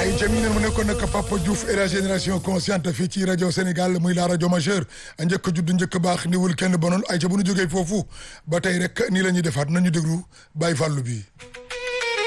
ay jëm ñu ne mu nekkoon nag Papa Diouf et la génération consciente fii ci rajo Sénégal muy la rajo majeure njëkk a judd njëkk a baax niwul kenn bonul ay ca bu ñu jógee foofu ba tey rek nii la ñuy defaat nañu déglu Baye Fallou bi